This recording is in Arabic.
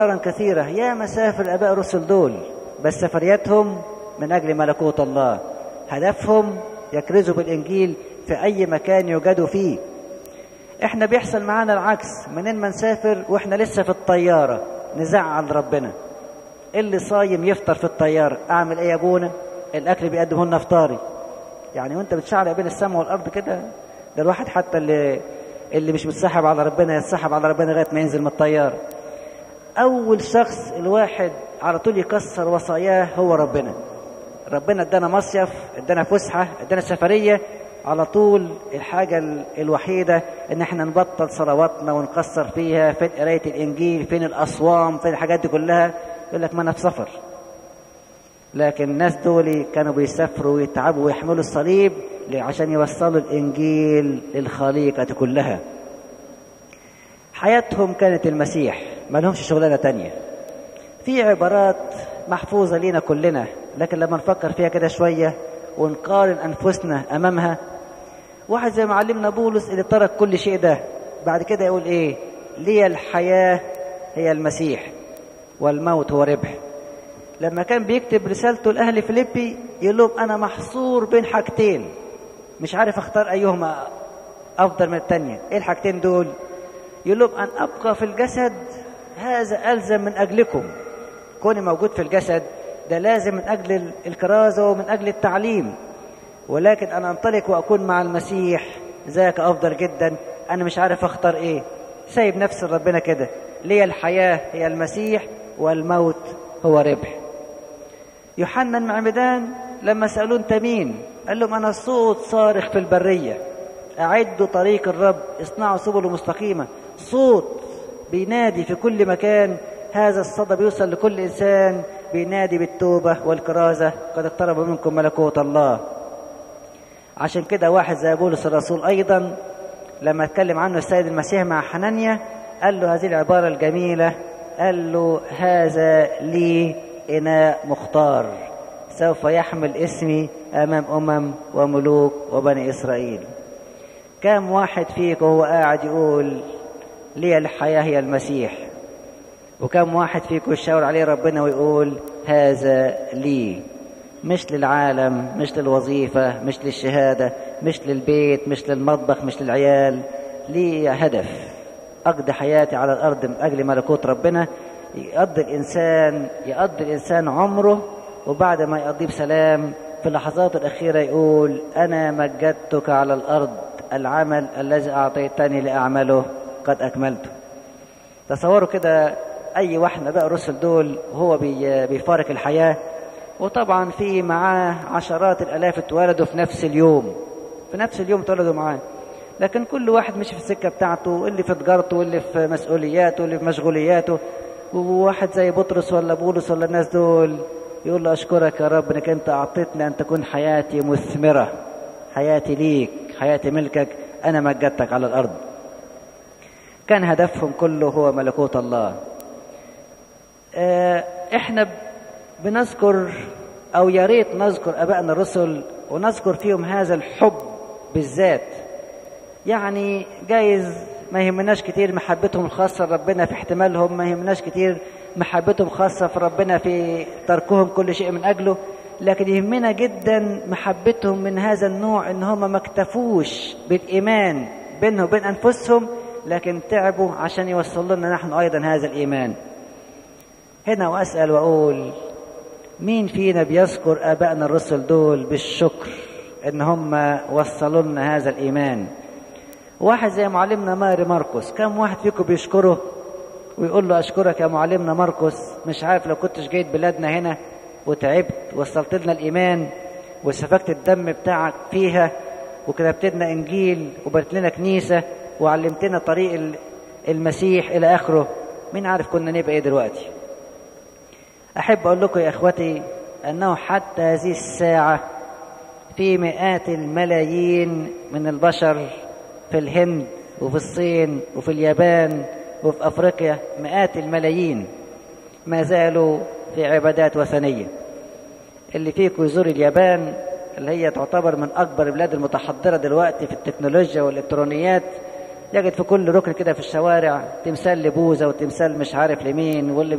كثيرة يا مسافر الآباء الرسل دول، بس سفرياتهم من أجل ملكوت الله، هدفهم يكرزوا بالإنجيل في أي مكان يوجدوا فيه. إحنا بيحصل معانا العكس، منين ما نسافر وإحنا لسه في الطيارة نزعل ربنا. اللي صايم يفطر في الطيارة، أعمل إيه يا أبونا؟ الأكل بيقدمه لنا فطاري. يعني وأنت بتشعل بين السماء والأرض كده، ده الواحد حتى اللي مش متسحب على ربنا يتسحب على ربنا لغاية ما ينزل من الطيارة. أول شخص الواحد على طول يكسر وصاياه هو ربنا. ربنا ادانا مصيف، ادانا فسحة، ادانا سفرية، على طول الحاجة الوحيدة ان احنا نبطل صلواتنا ونكسر فيها. فين قراية الانجيل؟ فين الاصوام؟ فين الحاجات دي كلها؟ يقول لك ما انا في سفر. لكن الناس دول كانوا بيسافروا ويتعبوا ويحملوا الصليب عشان يوصلوا الانجيل للخليقة كلها. حياتهم كانت المسيح، ما لهمش شغلانة تانية. في عبارات محفوظة لينا كلنا، لكن لما نفكر فيها كده شوية ونقارن أنفسنا أمامها، واحد زي معلمنا بولس اللي ترك كل شيء ده بعد كده يقول إيه؟ لي الحياة هي المسيح والموت هو ربح. لما كان بيكتب رسالته لأهل فيليبي يقول لهم أنا محصور بين حاجتين، مش عارف أختار أيهما أفضل من التانية. إيه الحاجتين دول؟ يقول لهم أن أبقى في الجسد هذا ألزم من أجلكم. كوني موجود في الجسد ده لازم من أجل الكرازة ومن أجل التعليم، ولكن أنا أنطلق وأكون مع المسيح ذاك أفضل جدا. أنا مش عارف أختار إيه، سايب نفس ربنا كده. لي الحياة هي المسيح والموت هو ربح. يوحنا المعمدان لما سألوه أنت مين؟ قال لهم أنا صوت صارخ في البرية، أعدوا طريق الرب، اصنعوا سبل مستقيمة. صوت بينادي في كل مكان، هذا الصدى بيوصل لكل إنسان، بينادي بالتوبة والكرازة، قد اقترب منكم ملكوت الله. عشان كده واحد زي بولس الرسول أيضا لما اتكلم عنه السيد المسيح مع حنانيا قال له هذه العبارة الجميلة، قال له هذا لي إناء مختار سوف يحمل اسمي أمام وملوك وبني إسرائيل. كم واحد فيك وهو قاعد يقول لي الحياة هي المسيح؟ وكم واحد فيكم يشاور عليه ربنا ويقول هذا لي؟ مش للعالم، مش للوظيفة، مش للشهادة، مش للبيت، مش للمطبخ، مش للعيال. لي هدف أقضي حياتي على الأرض من أجل ملكوت ربنا. يقضي الإنسان عمره، وبعد ما يقضيه بسلام في اللحظات الأخيرة يقول أنا مجدتك على الأرض، العمل الذي أعطيتني لأعمله قد أكملته. تصوروا كده أي واحد بقى الرسل دول وهو بيفارق الحياة، وطبعا في معاه عشرات الآلاف اتولدوا في نفس اليوم، اتولدوا معاه، لكن كل واحد مشي في السكة بتاعته، اللي في تجارته واللي في مسؤولياته واللي في مشغولياته. وواحد زي بطرس ولا بولس ولا الناس دول يقول له أشكرك يا رب إنك أنت أعطيتني أن تكون حياتي مثمرة، حياتي ليك، حياتي ملكك، أنا مجدتك على الأرض. كان هدفهم كله هو ملكوت الله. احنا بنذكر او يا ريت نذكر ابائنا الرسل ونذكر فيهم هذا الحب بالذات. يعني جايز ما يهمناش كتير محبتهم الخاصة لربنا في احتمالهم، ما يهمناش كتير محبتهم خاصة في ربنا في تركهم كل شيء من أجله، لكن يهمنا جدا محبتهم من هذا النوع، ان هم ما اكتفوش بالإيمان بينهم وبين أنفسهم، لكن تعبوا عشان يوصلوا لنا نحن أيضا هذا الإيمان. هنا وأسأل وأقول مين فينا بيذكر آبائنا الرسل دول بالشكر إن هم وصلوا لنا هذا الإيمان؟ واحد زي معلمنا ماري مرقس، كم واحد فيكم بيشكره ويقول له أشكرك يا معلمنا مرقس، مش عارف لو كنتش جيت بلادنا هنا وتعبت وصلت لنا الإيمان وسفكت الدم بتاعك فيها وكتبت لنا إنجيل وبنت لنا كنيسة وعلمتنا طريق المسيح إلى آخره، مين عارف كنا نبقى إيه دلوقتي؟ أحب أقول لكم يا إخوتي أنه حتى هذه الساعة في مئات الملايين من البشر في الهند وفي الصين وفي اليابان وفي أفريقيا، مئات الملايين ما زالوا في عبادات وثنية. اللي فيكم يزور اليابان اللي هي تعتبر من أكبر البلاد المتحضرة دلوقتي في التكنولوجيا والإلكترونيات، يجد في كل ركن كده في الشوارع تمثال لبوذا وتمثال مش عارف لمين، واللي